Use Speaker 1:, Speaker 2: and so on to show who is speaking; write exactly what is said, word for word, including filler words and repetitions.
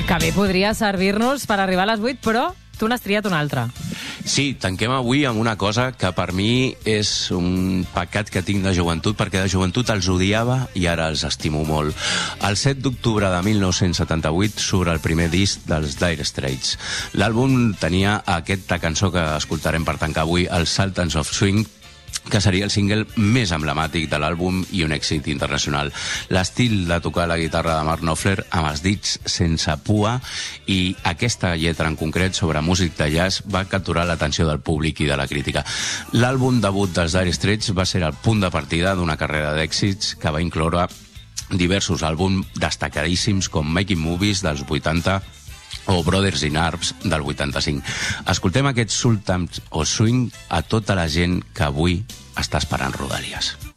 Speaker 1: Que bé podria servir-nos per arribar a les vuit, però tu n'has triat una altra.
Speaker 2: Sí, tanquem avui amb una cosa que per mi és un pecat que tinc de joventut, perquè de joventut els odiava i ara els estimo molt. El set d'octubre de mil nou-cents setanta-vuit surt el primer disc dels Dire Straits. L'àlbum tenia aquesta cançó que escoltarem per tancar avui, el Sultans of Swing, que seria el single més emblemàtic de l'àlbum i un èxit internacional. L'estil de tocar la guitarra de Mark Knopfler amb els dits sense pua i aquesta lletra en concret sobre músic de jazz va capturar l'atenció del públic i de la crítica. L'àlbum debut dels Dire Straits va ser el punt de partida d'una carrera d'èxits que va incloure diversos àlbums destacadíssims com Making Movies dels vuitanta o Brothers in Arms del vuitanta-cinc. Escoltem aquests Sultans of Swing a tota la gent que avui està esperant Rodalies.